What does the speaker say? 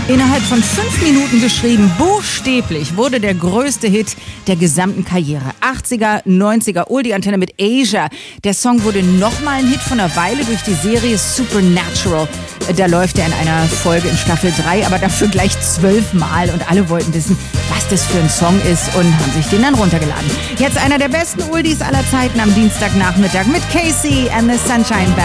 Innerhalb von 5 Minuten geschrieben, buchstäblich, wurde der größte Hit der gesamten Karriere. 80er, 90er, Oldie-Antenne mit Asia. Der Song wurde nochmal ein Hit von einer Weile durch die Serie Supernatural. Da läuft er in einer Folge in Staffel 3, aber dafür gleich 12 Mal. Und alle wollten wissen, was das für ein Song ist und haben sich den dann runtergeladen. Jetzt einer der besten Oldies aller Zeiten am Dienstagnachmittag mit Casey and the Sunshine Band.